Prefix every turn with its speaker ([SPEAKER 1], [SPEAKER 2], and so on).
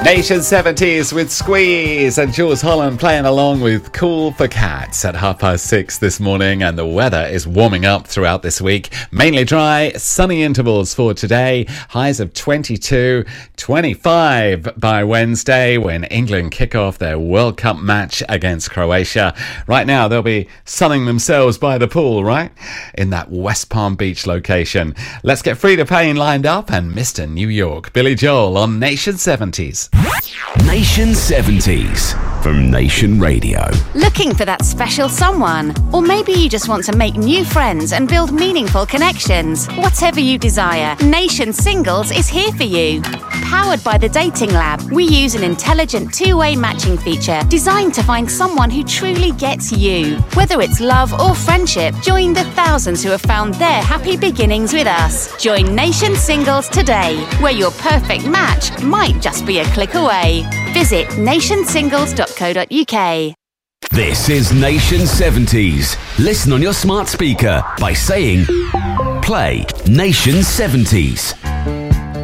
[SPEAKER 1] Nation 70s with Squeeze and Jules Holland playing along with Cool for Cats at 6:30 this morning, and the weather is warming up throughout this week. Mainly dry, sunny intervals for today. Highs of 22, 25 by Wednesday when England kick off their World Cup match against Croatia. Right now they'll be sunning themselves by the pool, right? In that West Palm Beach location. Let's get Frida Payne lined up and Mr. New York, Billy Joel on Nation 70s.
[SPEAKER 2] Nation 70s from Nation Radio.
[SPEAKER 3] Looking for that special someone? Or maybe you just want to make new friends and build meaningful connections. Whatever you desire, Nation Singles is here for you. Powered by the Dating Lab, we use an intelligent two-way matching feature designed to find someone who truly gets you. Whether it's love or friendship, join the thousands who have found their happy beginnings with us. Join Nation Singles today, where your perfect match might just be a click away. Visit nationsingles.co.uk.
[SPEAKER 2] This is Nation 70s. Listen on your smart speaker by saying, play Nation 70s.